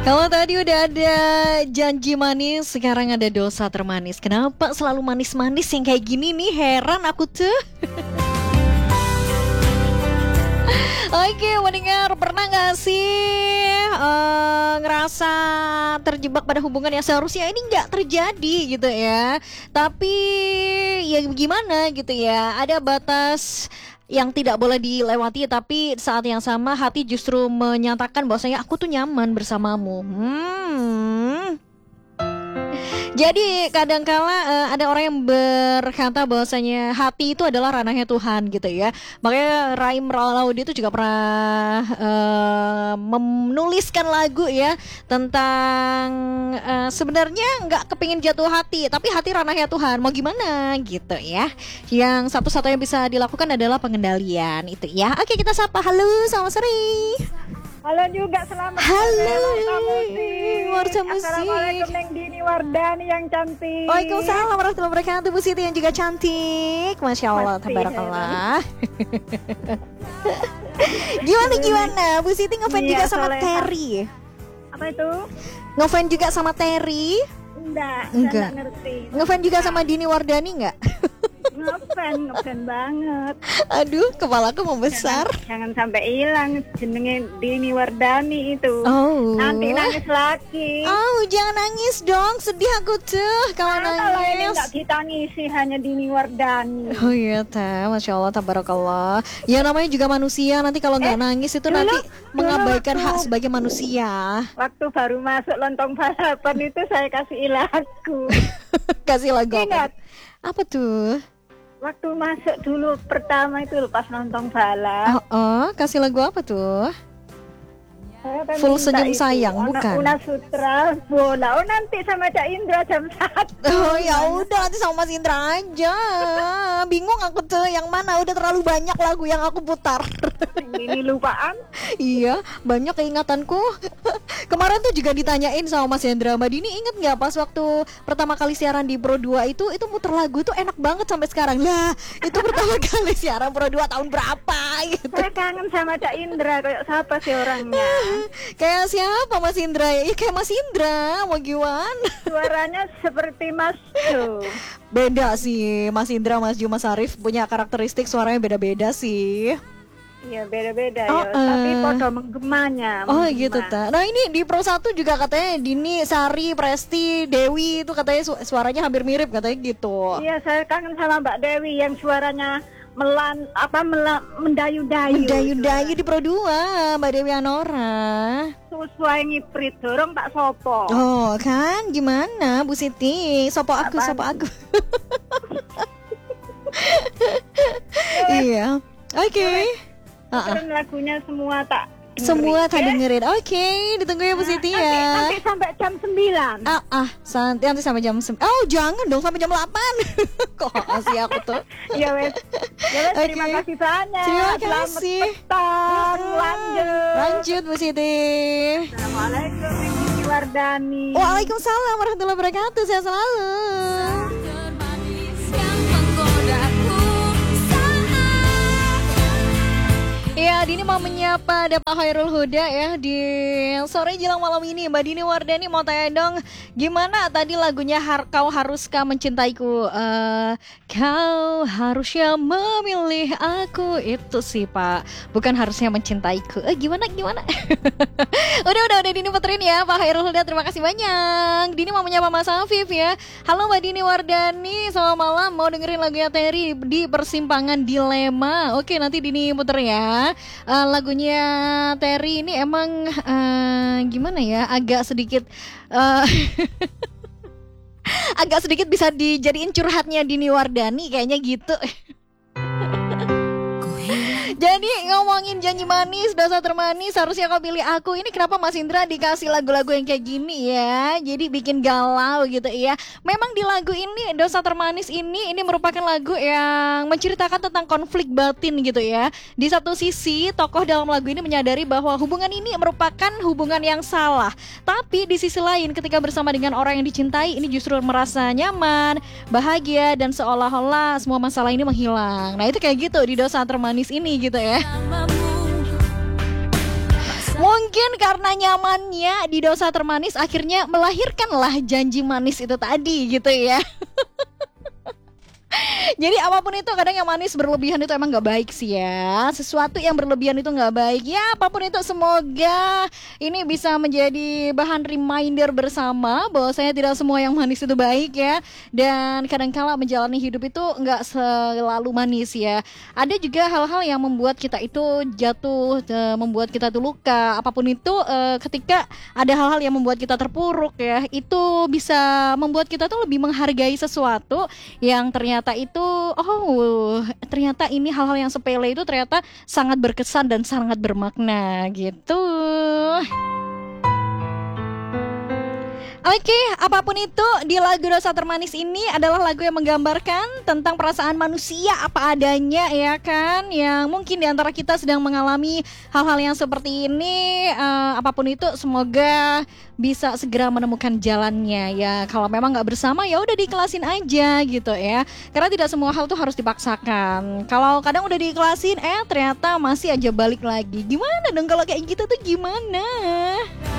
Kalau tadi udah ada janji manis, sekarang ada dosa termanis. Kenapa selalu manis-manis yang kayak gini nih? Heran aku tuh. Oke, mendengar pernah gak sih ngerasa terjebak pada hubungan yang seharusnya ini nggak terjadi gitu ya? Tapi ya gimana gitu ya? Ada batas yang tidak boleh dilewati, tapi saat yang sama hati justru menyatakan bahwasanya aku tuh nyaman bersamamu. Jadi kadangkala ada orang yang berkata bahwasanya hati itu adalah ranahnya Tuhan gitu ya. Makanya Raim Raulaudi itu juga pernah menuliskan lagu ya tentang sebenarnya nggak kepingin jatuh hati, tapi hati ranahnya Tuhan. Mau gimana gitu ya. Yang satu-satunya bisa dilakukan adalah pengendalian itu ya. Oke, kita sapa. Halo, selamat sore. Halo juga, selamat Halo, Warsa Musik. Assalamualaikum Neng Dini Wardani yang cantik. Waalaikumsalam warahmatullahi wabarakatuh. Bu Siti yang juga cantik. Masya Allah, tabarakallah. Gimana? Bu Siti ngefans juga sama Terry. Apa itu? Ngefans juga sama Terry? Enggak ngerti. Ngefans juga sama Dini Wardani enggak? Ngefans banget. Aduh, kepalaku membesar. Jangan sampai hilang jenenge Dini Wardani itu. Oh. Nanti nangis lagi. Oh, jangan nangis dong. Sedih aku tuh kalau Kalau ini nangis. enggak ditangisi hanya Dini Wardani. Oh iya, Masya Allah, tabarakallah. Ya namanya juga manusia. Nanti kalau nggak nangis itu nanti mengabaikan hak sebagai manusia. Waktu baru masuk lontong balapan itu saya kasih lagu. Kasih lagu Ingat? Apa tuh? Waktu masuk dulu pertama itu pas nonton balap. Kasih lagu apa tuh? Saya kan Full minta Senyum itu, Sayang, bukan? Una Sutra bola. Oh nanti sama Cak Indra jam 1. Oh ya udah, nanti sama Mas Indra aja. Bingung aku tuh yang mana, udah terlalu banyak lagu yang aku putar. Ini lupaan. Iya, banyak keingatanku. Kemarin tuh juga ditanyain sama Mas Hendra, Mbak Dini inget nggak pas waktu pertama kali siaran di Pro 2 itu muter lagu tuh enak banget sampai sekarang. Lah, itu pertama kali siaran Pro 2 tahun berapa gitu. Saya kangen sama Cak Indra, kayak siapa sih orangnya? Kayak siapa Mas Indra ya? Iya kayak Mas Indra, mau gimana? Suaranya seperti Mas Jo. Beda sih, Mas Indra, Mas Jo, Mas Arif punya karakteristik suaranya beda-beda sih. Iya beda-beda ya, tapi podo menggemanya. Oh gitu ta. Nah ini di Pro 1 juga katanya Dini, Sari, Presti, Dewi itu katanya suaranya hampir mirip katanya gitu. Iya, saya kangen sama Mbak Dewi yang suaranya mendayu-dayu. Mendayu-dayu di Pro 2, Mbak Dewi Anora. Sesuai ngiprit dorong tak sopo. Oh kan, gimana Bu Siti? Sopo aku. Iya. Oke. Terus lagunya semua tak dengerin. Oke, ditunggu ya Bu Siti ya. Nanti sampai jam 9. Nanti sampai jam 9. Oh, jangan dong sampai jam 8. Kok kasih aku tuh. Ya wes. Terima kasih banyak. Terima kasih. Selamat petang. Lanjut Bu Siti. Assalamualaikum Dini Wardani. Waalaikumsalam warahmatullahi wabarakatuh. Sehat selalu. Ya, Dini mau menyapa ada Pak Khairul Huda ya di sore jelang malam ini. Mbak Dini Wardani mau tanya dong, gimana tadi lagunya Kau Haruskah Mencintaiku? Kau harusnya memilih aku. Itu sih Pak, bukan harusnya mencintaiku. Gimana? udah Dini puterin ya Pak Khairul Huda. Terima kasih banyak. Dini mau menyapa Mas Afif ya. Halo Mbak Dini Wardani, selamat malam. Mau dengerin lagunya Terry di Persimpangan Dilema. Oke, nanti Dini puter ya. Lagunya Terry ini emang gimana ya, agak sedikit bisa dijadiin curhatnya Dini Wardani kayaknya gitu. Jadi ngomongin janji manis, dosa termanis, harusnya kau pilih aku. Ini kenapa Mas Indra dikasih lagu-lagu yang kayak gini ya? Jadi bikin galau gitu ya. Memang di lagu ini, dosa termanis ini merupakan lagu yang menceritakan tentang konflik batin gitu ya. Di satu sisi, tokoh dalam lagu ini menyadari bahwa hubungan ini merupakan hubungan yang salah. Tapi di sisi lain, ketika bersama dengan orang yang dicintai, ini justru merasa nyaman, bahagia, dan seolah-olah semua masalah ini menghilang. Nah itu kayak gitu di dosa termanis ini gitu ya. Mungkin Mungkin karena nyamannya di dosa termanis akhirnya melahirkanlah janji manis itu tadi gitu ya. Jadi apapun itu kadang yang manis berlebihan itu emang gak baik sih ya. Sesuatu yang berlebihan itu gak baik. Ya apapun itu semoga ini bisa menjadi bahan reminder bersama bahwasanya tidak semua yang manis itu baik ya. Dan kadangkala menjalani hidup itu gak selalu manis ya. Ada juga hal-hal yang membuat kita itu jatuh, membuat kita tuh luka. Apapun itu ketika ada hal-hal yang membuat kita terpuruk ya, itu bisa membuat kita tuh lebih menghargai sesuatu yang ternyata itu ternyata ini hal-hal yang sepele itu ternyata sangat berkesan dan sangat bermakna gitu. Oke, apapun itu di lagu Dosa Termanis ini adalah lagu yang menggambarkan tentang perasaan manusia apa adanya ya kan. Yang mungkin di antara kita sedang mengalami hal-hal yang seperti ini, apapun itu semoga bisa segera menemukan jalannya ya. Kalau memang nggak bersama ya udah diikhlasin aja gitu ya. Karena tidak semua hal tuh harus dipaksakan. Kalau kadang udah diikhlasin ternyata masih aja balik lagi. Gimana dong kalau kayak gitu tuh gimana?